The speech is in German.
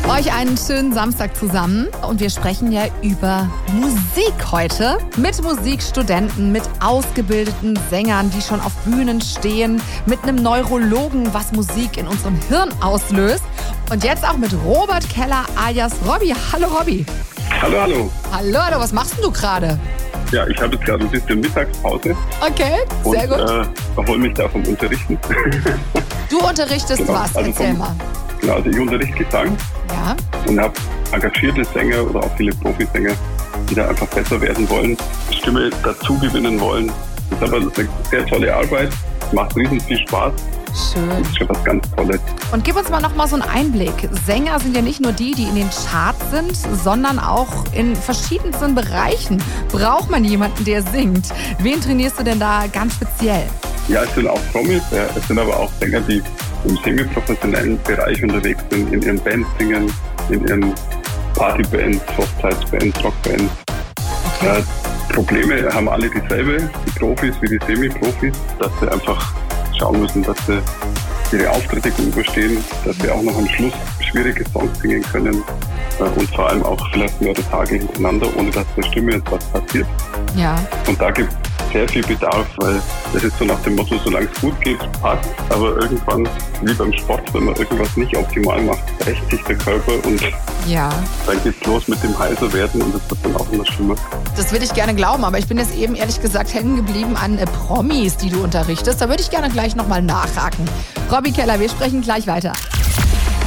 Euch einen schönen Samstag zusammen und wir sprechen ja über Musik heute. Mit Musikstudenten, mit ausgebildeten Sängern, die schon auf Bühnen stehen, mit einem Neurologen, was Musik in unserem Hirn auslöst. Und jetzt auch mit Robert Keller alias Robby. Hallo Robby. Hallo, hallo. Hallo, was machst denn du gerade? Ja, ich habe jetzt gerade ein bisschen Mittagspause. Okay, sehr gut. Erhole mich da vom Unterrichten. Du unterrichtest genau, was? Erzähl mal. Genau, also ich unterrichte Gesang. Ja. Und habe engagierte Sänger oder auch viele Profisänger, die da einfach besser werden wollen, Stimme dazu gewinnen wollen. Das ist aber eine sehr tolle Arbeit. Macht riesen viel Spaß. Schön. Das ist schon was ganz Tolles. Und gib uns mal noch mal so einen Einblick. Sänger sind ja nicht nur die in den Charts sind, sondern auch in verschiedensten Bereichen. Braucht man jemanden, der singt? Wen trainierst du denn da ganz speziell? Ja, es sind auch Promis, es sind aber auch Sänger, die im semi-professionellen Bereich unterwegs sind, in ihren Bands singen, in ihren Partybands, Hochzeitsbands, Rockbands. Okay. Probleme haben alle dieselbe, die Profis wie die Semi-Profis, dass sie einfach schauen müssen, dass sie ihre Auftritte gut überstehen, dass sie auch noch am Schluss schwierige Songs singen können und vor allem auch vielleicht mehrere Tage hintereinander, ohne dass der Stimme jetzt was passiert. Ja. Und da gibt es sehr viel Bedarf, weil das ist so nach dem Motto, solange es gut geht, passt, aber irgendwann, wie beim Sport, wenn man irgendwas nicht optimal macht, rächt sich der Körper und ja. Dann geht's los mit dem heiser werden und das wird dann auch immer schlimmer. Das würde ich gerne glauben, aber ich bin jetzt eben ehrlich gesagt hängen geblieben an Promis, die du unterrichtest. Da würde ich gerne gleich nochmal nachhaken. Robby Keller, wir sprechen gleich weiter.